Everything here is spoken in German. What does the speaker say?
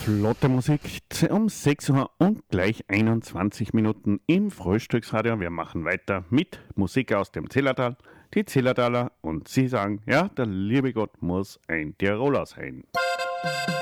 Flotte Musik um 6 Uhr und gleich 21 Minuten im Frühstücksradio. Wir machen weiter mit Musik aus dem Zillertal, die Zillertaler, und sie sagen, ja, der liebe Gott muss ein Tiroler sein.